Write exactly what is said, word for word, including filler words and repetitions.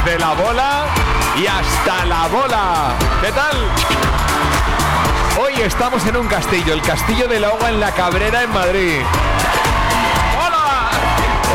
desde la bola y hasta la bola. ¿Qué tal? Hoy estamos en un castillo, el Castillo del Agua en La Cabrera, en Madrid.